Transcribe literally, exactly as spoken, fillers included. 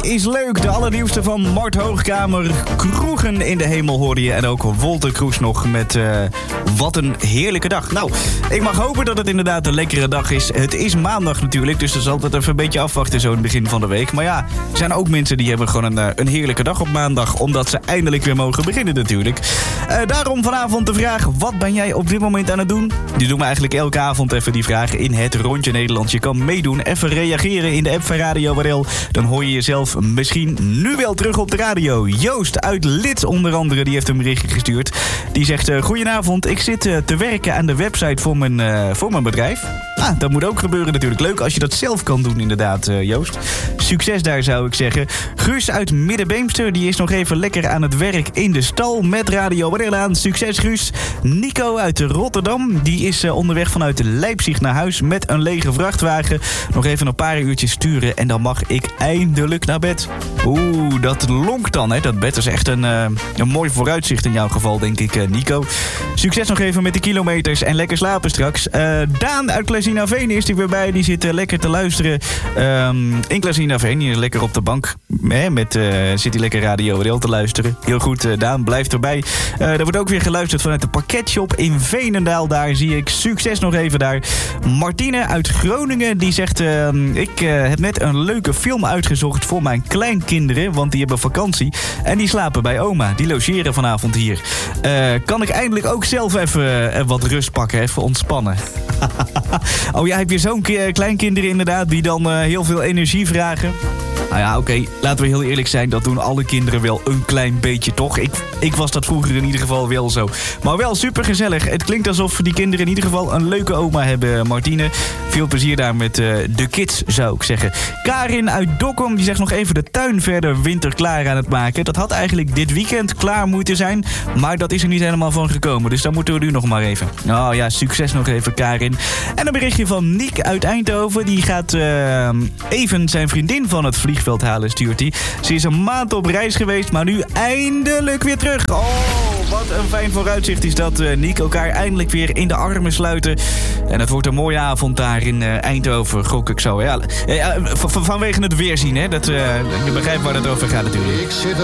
is leuk. De allernieuwste van Mart Hoogkamer. Kroegen in de hemel hoorde je. En ook Wolter Kroes nog met uh, Wat een heerlijke dag. Nou, ik mag hopen dat het inderdaad een lekkere dag is. Het is maandag natuurlijk, dus dan zal het even een beetje afwachten zo in het begin van de week. Maar ja, er zijn ook mensen die hebben gewoon een, een heerlijke dag op maandag. Omdat ze eindelijk weer mogen beginnen natuurlijk. Uh, daarom vanavond de vraag, wat ben jij op dit moment aan het doen? Die doen we eigenlijk elke avond even die vraag in het Rondje Nederland. Je kan meedoen, even reageren in de app van Radio W R L. Dan hoor je jezelf misschien nu wel terug op de radio. Joost uit Lid onder andere, die heeft een berichtje gestuurd. Die zegt, uh, goedenavond, ik zit uh, te werken aan de website voor mijn, uh, voor mijn bedrijf. Ah, dat moet ook gebeuren natuurlijk. Leuk als je dat zelf kan doen inderdaad, uh, Joost. Succes daar zou ik zeggen. Guus uit Middenbeemster, die is nog even lekker aan het werk in de stal met Radio W R L aan. Succes Guus. Nico uit Rotterdam, die is uh, onderweg vanuit Leipzig naar huis met een lege vrachtwagen. Nog even een paar uurtjes sturen en dan mag ik eindelijk naar bed. Oeh, dat lonkt dan, hè, dat bed. Dat is echt een, uh, een mooi vooruitzicht in jouw geval, denk ik, uh, Nico. Succes nog even met de kilometers en lekker slapen straks. Uh, Daan uit Klazinaveen is er weer bij. Die zit uh, lekker te luisteren um, in Klazinaveen. Die is lekker op de bank. Eh, met, uh, zit hij lekker Radio W R L te luisteren. Heel goed, uh, Daan, blijf erbij. Uh, er wordt ook weer geluisterd vanuit de pakketshop in Veenendaal. Daar zie ik. Succes nog even daar. Martine uit Groningen, die zegt... Uh, ik uh, heb net een leuke film uitgezocht voor mijn kleinkinderen, want die hebben vakantie. En die slapen bij oma. Die logeren vanavond hier. Uh, kan ik eindelijk ook zelf even uh, wat rust pakken, even ontspannen. Oh ja, heb je zo'n k- kleinkinderen inderdaad die dan uh, heel veel energie vragen? Nou ja, oké, okay, laten we heel eerlijk zijn, dat doen alle kinderen wel een klein beetje, toch? Ik, ik was dat vroeger in ieder geval wel zo. Maar wel super gezellig. Het klinkt alsof die kinderen in ieder geval een leuke oma hebben, Martine. Veel plezier daar met uh, de kids, zou ik zeggen. Karin uit Dokkum, die zegt nog even de tuin verder winterklaar aan het maken. Dat had eigenlijk dit weekend klaar moeten zijn, maar dat is er niet helemaal van gekomen. Dus dan moeten we nu nog maar even. Nou ja, succes nog even, Karin. En een berichtje van Niek uit Eindhoven. Die gaat uh, even zijn vriendin van het vliegveld halen, stuurt hij. Ze is een maand op reis geweest, maar nu eindelijk weer terug. Oh, wat een fijn vooruitzicht is dat, uh, Niek. Elkaar eindelijk weer in de armen sluiten. En het wordt een mooie avond daar in uh, Eindhoven, gok ik zo. Ja, uh, v- vanwege het weerzien, hè. Dat, uh, je begrijpt waar het over gaat natuurlijk. Ik zit